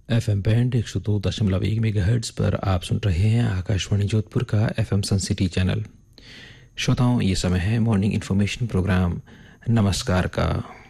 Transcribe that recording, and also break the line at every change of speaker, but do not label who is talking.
FM band 102.1 megahertz पर आप सुन रहे हैं आकाशवाणी जोधपुर का एफएम सन सिटी चैनल। श्रोताओं, ये समय है मॉर्निंग इन्फॉर्मेशन प्रोग्राम नमस्कार का।